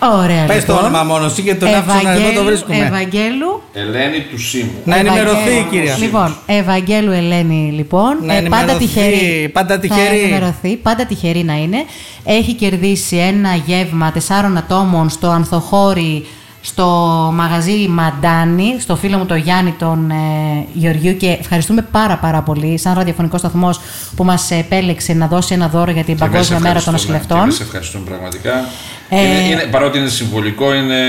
Ωραία. Πες το όνομα μόνο εσύ και τον άφησο να εδώ το βρίσκουμε. Ευαγγέλου. Ελένη του Σίμου. Να ενημερωθεί η κυρία. Λοιπόν, Ευαγγέλου Ελένη, λοιπόν. Πάντα τυχερή. Πάντα τυχερή. Πάντα τυχερή να είναι. Έχει κερδίσει ένα γεύμα 4 ατόμων στο Ανθοχώρι, στο μαγαζί Μαντάνη, στο φίλο μου τον Γιάννη τον Γεωργιού, και ευχαριστούμε πάρα πολύ σαν ραδιοφωνικό σταθμός που μας επέλεξε να δώσει ένα δώρο για την Παγκόσμια Μέρα των Νοσηλευτών. Και σε ευχαριστούμε πραγματικά. Παρότι είναι συμβολικό,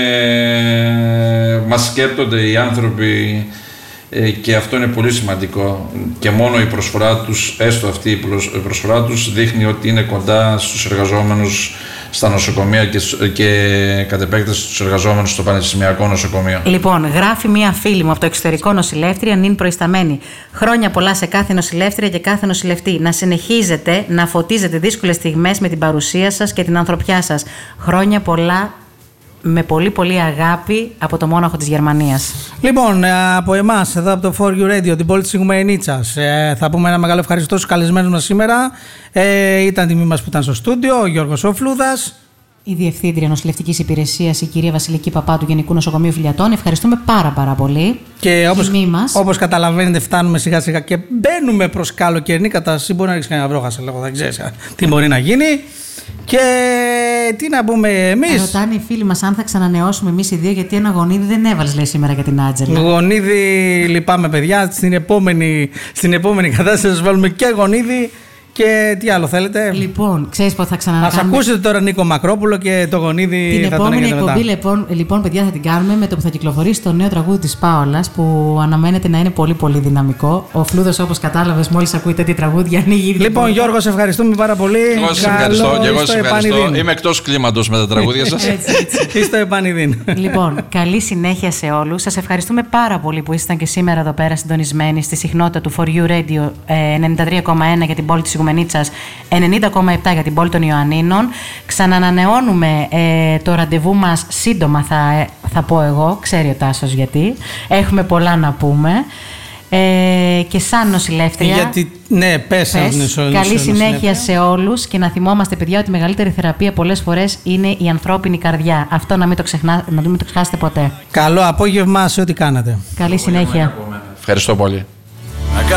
μας σκέπτονται οι άνθρωποι και αυτό είναι πολύ σημαντικό, και μόνο η προσφορά τους, έστω αυτή η προσφορά τους, δείχνει ότι είναι κοντά στους εργαζόμενους στα νοσοκομεία και κατ' επέκταση στους εργαζόμενους στο Πανεπιστημιακό Νοσοκομείο. Λοιπόν, γράφει μία φίλη μου από το εξωτερικό νοσηλεύτρια, νυν προϊσταμένη. Χρόνια πολλά σε κάθε νοσηλεύτρια και κάθε νοσηλευτή. Να συνεχίζετε να φωτίζετε δύσκολες στιγμές με την παρουσία σας και την ανθρωπιά σας. Χρόνια πολλά, με πολύ αγάπη, από το Μόναχο της Γερμανίας. Λοιπόν, από εμάς εδώ από το For You Radio, την πόλη της Ιγουμενίτσας, θα πούμε ένα μεγάλο ευχαριστώ στους καλεσμένους μας σήμερα. Ήταν τιμή μας που ήταν στο στούντιο, ο Γιώργος Οφλούδας, η Διευθύντρια Νοσηλευτικής Υπηρεσίας, η κυρία Βασιλική Παπά του Γενικού Νοσοκομείου Φιλιατών. Ευχαριστούμε πάρα πολύ. Και όπως καταλαβαίνετε, φτάνουμε σιγά σιγά και μπαίνουμε προς καλοκαιρινή κατάσταση. Μπορεί να ρίξει κανένα βρόχα σε λόγο, δεν ξέρεις τι μπορεί να γίνει. Και τι να πούμε εμείς. Ρωτάνε οι φίλοι μας αν θα ξανανεώσουμε εμείς οι δύο, γιατί ένα γονίδι δεν έβαλες, λέει, σήμερα για την Άντζελα. Γονίδι, λυπάμαι παιδιά. Στην επόμενη κατάσταση θα σας βάλουμε και γονίδι. Και τι άλλο θέλετε. Λοιπόν, ξέρεις πότε θα ξανανακάνουμε. Ας ακούσετε τώρα Νίκο Μακρόπουλο και το γονίδι. Την επόμενη εκπομπή, λοιπόν, παιδιά, θα την κάνουμε με το που θα κυκλοφορήσει το νέο τραγούδι της Πάολας, που αναμένεται να είναι πολύ δυναμικό. Ο Φλούδος, όπως κατάλαβες, μόλις ακούει τέτοια τραγούδια, ανοίγει. Λοιπόν, Γιώργο, σε ευχαριστούμε πάρα πολύ. Εγώ σας ευχαριστώ. Είμαι εκτός κλίματος με τα τραγούδια σας. Είστε επανειδήν. Λοιπόν, καλή συνέχεια σε όλους. Σας ευχαριστούμε πάρα πολύ που ήσασταν και σήμερα εδώ πέρα συντονισμένοι στη συχνότητα του For You Radio 93,1 για την πόλη της Ιγουμενίτσας, 90,7 για την πόλη των Ιωαννίνων. Ξανανανεώνουμε το ραντεβού μας σύντομα, θα πω εγώ, ξέρει ο Τάσος γιατί. Έχουμε πολλά να πούμε. Και σαν νοσηλεύτρια. Ναι, πες. Καλή συνέχεια σε όλους, και να θυμόμαστε, παιδιά, ότι η μεγαλύτερη θεραπεία πολλές φορές είναι η ανθρώπινη καρδιά. Αυτό να μην το ξεχάσετε ποτέ. Καλό απόγευμα σε ό,τι κάνατε. Καλή συνέχεια. Ευχαριστώ πολύ.